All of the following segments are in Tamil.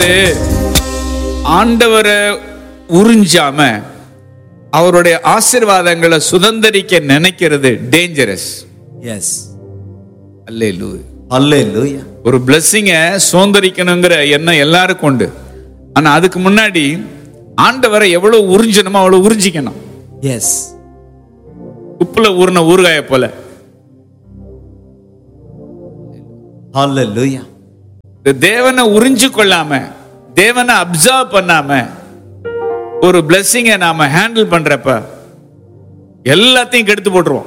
ஆண்டவரை உறிஞ்சாம அவருடைய ஆசீர்வாதங்களை சுதந்தரிக்க நினைக்கிறது டேஞ்சரஸ். எஸ், அல்லேலூயா, அல்லேலூயா. ஒரு பிளெஸிங்கை சுதந்தரிக்கணுங்கிற எண்ணம் எல்லாருக்கும் உண்டு. ஆனா அதுக்கு முன்னாடி ஆண்டவரை எவ்வளவு உறிஞ்சணுமோ அவ்வளவு உறிஞ்சிக்கணும். எஸ், உப்புல ஊறின ஊறுகாய போல. அல்லேலூயா. தேவனை உறிஞ்சு கொள்ளாம, தேவனை அப்சர்வ் பண்ணாம ஒரு பிளெஸிங்கை நாம ஹேண்டில் பண்றப்ப எல்லாத்தையும் கெடுத்து போட்டுருவோம்.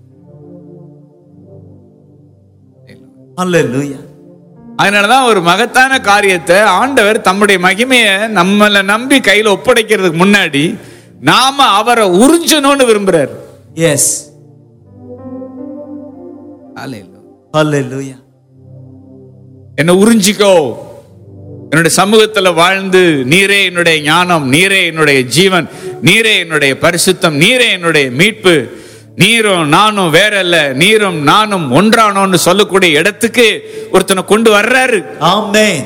அல்லேலூயா. அதனாலதான் ஒரு மகத்தான காரியத்தை ஆண்டவர் தம்முடைய மகிமையை நம்மள நம்பி கையில ஒப்படைக்கிறதுக்கு முன்னாடி நாம அவரை உறிஞ்சணும்னு விரும்புறாரு. எஸ், அல்லேலூயா. என்ன உறிஞ்சிக்கோ, என்னுடைய சமூகத்துல வாழ்ந்து நீரே என்னுடைய ஞானம், நீரே என்னுடைய ஜீவன், நீரே என்னுடைய பரிசுத்தம், நீரே என்னுடைய மீட்பு, நீரும் நானும் வேற அல்ல, நீரும் நானும் ஒன்றானோன்னு சொல்லக்கூடிய இடத்துக்கு ஒருத்தனை கொண்டு வர்றாரு. ஆமென்,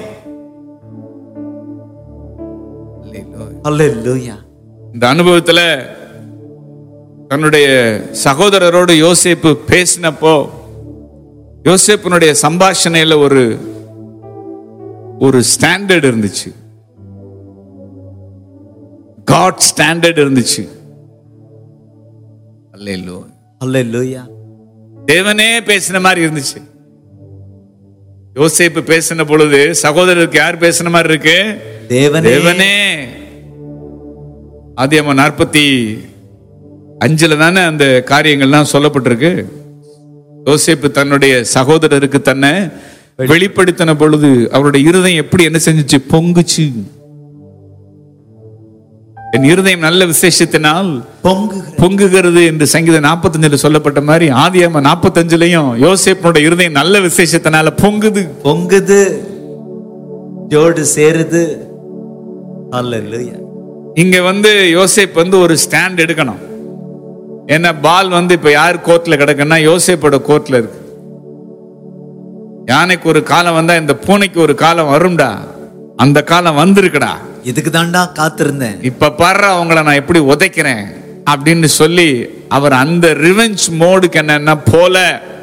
அல்லேலூயா. இந்த அனுபவத்துல தன்னுடைய சகோதரரோடு யோசேப்பு பேசினப்போ யோசேப்பினுடைய சம்பாஷணையில ஒரு ஸ்டாண்டர்ட் இருந்துச்சு, காட் ஸ்டாண்டர்ட் இருந்துச்சு. அல்லேலூயா, அல்லேலூயா. தேவனே பேசின மாதிரி இருந்துச்சு. யோசேப்பு பேசின பொழுது சகோதரருக்கு யார் பேசின மாதிரி இருக்கு? தேவனே. ஆதியாகமம் 45 தானே அந்த காரியங்கள்லாம் சொல்லப்பட்டிருக்கு. யோசேப்பு தன்னுடைய சகோதரருக்கு தன்னை வெளிப்படுத்தின பொழுது அவருடைய இருதயம் எப்படி என்ன செஞ்சுச்சு? பொங்குச்சு. என் இருதயம் நல்ல விசேஷத்தினால் பொங்குகிறது என்று சங்கீதம் 45 சொல்லப்பட்ட மாதிரி ஆதியாகமம் 45 யோசேப்பினுடைய இருதயம் நல்ல விசேஷத்தினால பொங்குது, ஜோடு சேருது. அல்லேலூயா. இங்க யோசேப் ஒரு ஸ்டாண்ட் எடுக்கணும். ஏன்னா பால் இப்ப யார் கோர்ட்ல கிடக்குன்னா யோசேப்போட கோர்ட்ல இருக்கு. யானைக்கு ஒரு காலம் வந்தா இந்த பூனைக்கு ஒரு காலம் வரும்டா, அந்த காலம் வந்திருக்குடா, இதுக்கு தான்டா காத்திருந்தேன், இப்ப பாரு அவங்கள நான் எப்படி உதைக்கிறேன் அப்படின்னு சொல்லி அவர் அந்த ரிவெஞ்ச் மோடுக்கு என்ன போல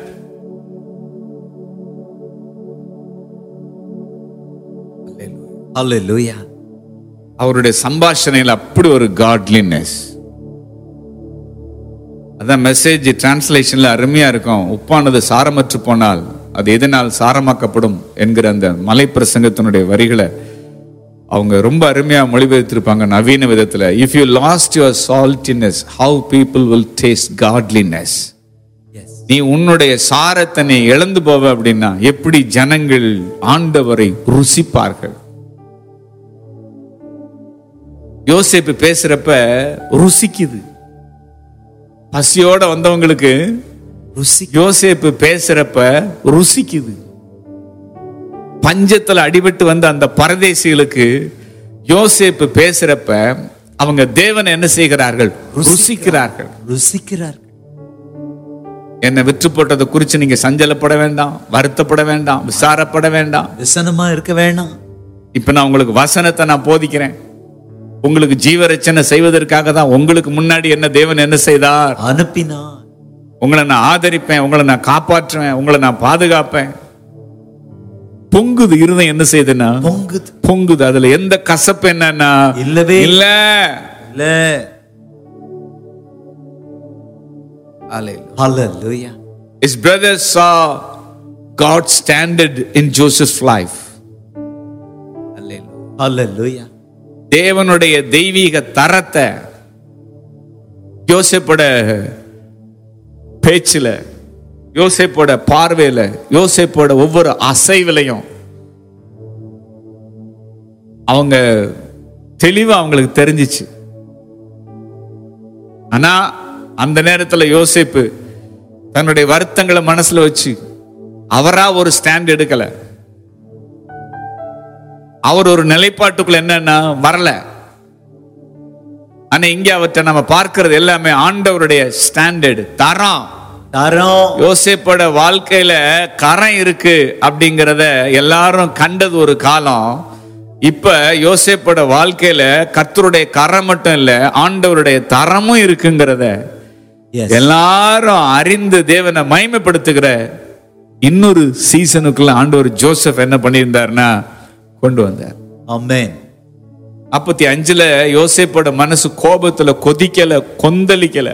அல்லேலூயா. அவருடைய சம்பாஷணையில் அப்படி ஒரு காட்லினஸ். அதான் மெசேஜ் டிரான்ஸ்லேஷன்ல அருமையா இருக்கும். உப்பானது சாரமற்று போனால் அது எதனால் சாரமாக்கப்படும் என்கிற அந்த மலை பிரசங்கத்தினுடைய வரிகளை அவங்க ரொம்ப அருமையா மொழிபெயர்த்திருப்பாங்க நவீன விதத்துல. If you lost your saltiness, how people will taste godliness. நீ உன்னுடைய சாரத்தை நீ இழந்து போவ அப்படின்னா எப்படி ஜனங்கள் ஆண்டவரை ருசிப்பார்கள். யோசேப்பு பேசுறப்ப ருசிக்குது. பசியோட வந்தவங்களுக்கு யோசேப்பு பேசுறப்ப ருசிக்குது. பஞ்சத்துல அடிபட்டு வந்த அந்த பரதேசிகளுக்கு யோசேப்பு பேசுறப்ப அவங்க தேவனை என்ன செய்கிறார்கள்? ருசிக்கிறார்கள். என்னை விற்று போட்டதை குறித்து நீங்க சஞ்சலப்பட வேண்டாம், வருத்தப்பட வேண்டாம், விசாரப்பட வேண்டாம், விசனமா இருக்க வேண்டாம். இப்ப நான் உங்களுக்கு வசனத்தை நான் போதிக்கிறேன். உங்களுக்கு ஜீவரட்சணை செய்வதற்காக தான் உங்களுக்கு முன்னாடி என்ன தேவன் என்ன செய்தார்? அனுப்பினார். உங்களை நான் ஆதரிப்பேன், உங்களை நான் காப்பாற்றுவேன், உங்களை நான் பாதுகாப்பேன். பொங்குது இருதயம். என்ன செய்யுதுன்னா பொங்குது. அதுல எந்த கசப்பு என்னன்னா இல்லவே இல்ல. Hallelujah. His brothers saw God's standard in Joseph's life. Hallelujah. தேவனுடைய தெய்வீக தரத்தை யோசேப்போட பேச்சில, யோசேப்போட பார்வையில, யோசேப்போட ஒவ்வொரு அசைவிலையும் அவங்க தெளிவா அவங்களுக்கு தெரிஞ்சிச்சு. ஆனா அந்த நேரத்துல யோசேப்பு தன்னுடைய வருத்தங்களை மனசுல வச்சு அவரா ஒரு ஸ்டாண்ட் எடுக்கல. அவர் ஒரு நிலைப்பாட்டுக்குள்ள என்னன்னா வரல. ஆனா இங்க அவற்றை நம்ம பார்க்கிறது எல்லாமே ஆண்டவருடைய ஸ்டாண்டர்ட், தரம். யோசேப்போட வாழ்க்கையில கரம் இருக்கு அப்படிங்கிறத எல்லாரும் கண்டது ஒரு காலம். இப்ப யோசேப்போட வாழ்க்கையில கர்த்தருடைய கரம் மட்டும் இல்ல, ஆண்டவருடைய தரமும் இருக்குங்கிறத எல்லாரும் அறிந்து தேவனை மகிமைப்படுத்துகிற இன்னொரு சீசனுக்குள்ள ஆண்டவர் ஜோசப் என்ன பண்ணியிருந்தார்னா கொண்டு வந்தார். ஆமென். 45 யோசேப்போட மனசு கோபத்துல கொதிக்கல, கொந்தளிக்கல.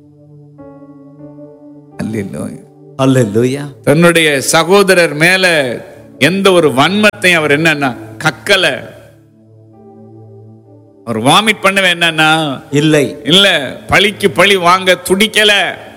அல்லேலூயா. தன்னுடைய சகோதரர் மேல எந்த ஒரு வன்மத்தையும் அவர் என்னன்னா கக்கல. அவர் வாமிட் பண்ணவே என்னன்னா இல்ல பழிக்கு பழி வாங்க துடிக்கல.